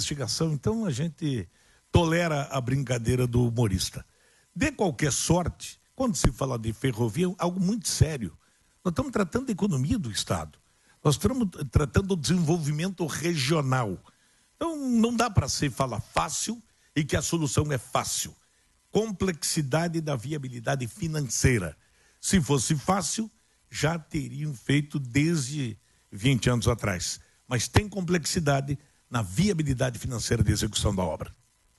investigação, então a gente tolera a brincadeira do humorista. De qualquer sorte, quando se fala de ferrovia, é algo muito sério. Nós estamos tratando da economia do Estado. Nós estamos tratando do desenvolvimento regional. Então, não dá para se falar fácil e que a solução é fácil. Complexidade da viabilidade financeira. Se fosse fácil, já teriam feito desde 20 anos atrás. Mas tem complexidade na viabilidade financeira de execução da obra.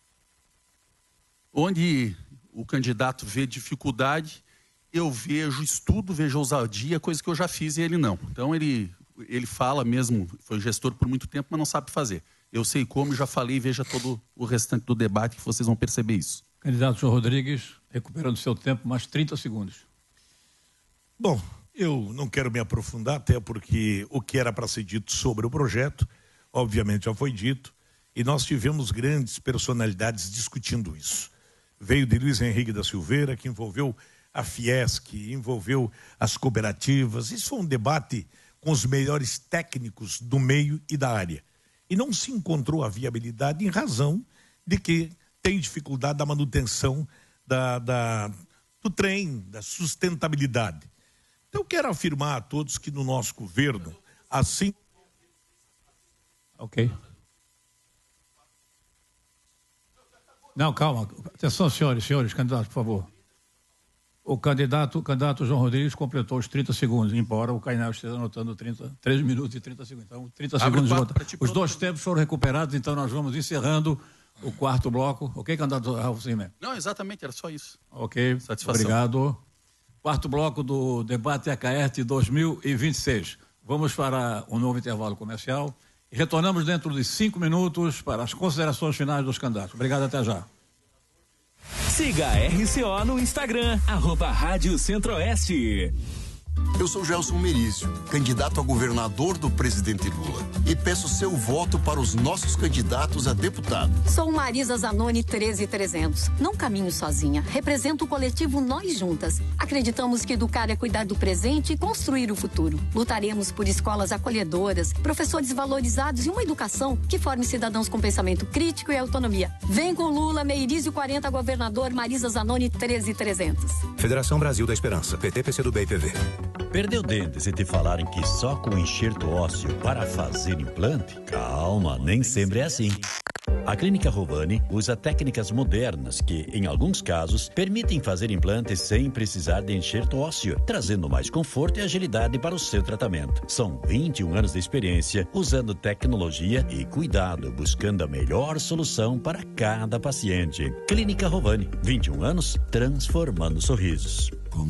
Onde o candidato vê dificuldade, eu vejo estudo, vejo ousadia, coisa que eu já fiz e ele não. Então ele fala mesmo, foi gestor por muito tempo, mas não sabe fazer. Eu sei como, já falei, veja todo o restante do debate que vocês vão perceber isso. Candidato João Rodrigues, recuperando seu tempo, mais 30 segundos. Bom, eu não quero me aprofundar, até porque o que era para ser dito sobre o projeto, obviamente já foi dito, e nós tivemos grandes personalidades discutindo isso. Veio de Luiz Henrique da Silveira, que envolveu a Fiesc, envolveu as cooperativas. Isso foi um debate com os melhores técnicos do meio e da área. E não se encontrou a viabilidade em razão de que tem dificuldade da manutenção do trem, da sustentabilidade. Então, eu quero afirmar a todos que no nosso governo, assim... Ok. Não, calma. Atenção, senhores, candidatos, por favor. O candidato João Rodrigues completou os 30 segundos, embora o Cainel esteja anotando 3 minutos e 30 segundos. Então, 30 segundos de voto. Os dois tempos foram recuperados, então nós vamos encerrando o quarto bloco. Ok, candidato Ralf Zimmer? Não, exatamente, era só isso. Ok, satisfação. Obrigado. Quarto bloco do debate Acaerte 2026. Vamos para um novo intervalo comercial. E retornamos dentro de 5 minutos para as considerações finais dos candidatos. Obrigado, até já. Siga a RCO no Instagram, @Rádio Centro-Oeste. Eu sou Gelson Merizio, candidato a governador do presidente Lula, e peço seu voto para os nossos candidatos a deputado. Sou Marisa Zanoni 13300. Não caminho sozinha. Represento o coletivo Nós Juntas. Acreditamos que educar é cuidar do presente e construir o futuro. Lutaremos por escolas acolhedoras, professores valorizados e uma educação que forme cidadãos com pensamento crítico e autonomia. Vem com Lula, Merizio 40, governador, Marisa Zanoni 13300. Federação Brasil da Esperança, PT, PCdoB e PV. Perdeu dentes e te falarem que só com enxerto ósseo para fazer implante? Calma, nem sempre é assim. A Clínica Rovani usa técnicas modernas que, em alguns casos, permitem fazer implantes sem precisar de enxerto ósseo, trazendo mais conforto e agilidade para o seu tratamento. São 21 anos de experiência, usando tecnologia e cuidado, buscando a melhor solução para cada paciente. Clínica Rovani, 21 anos, transformando sorrisos. Como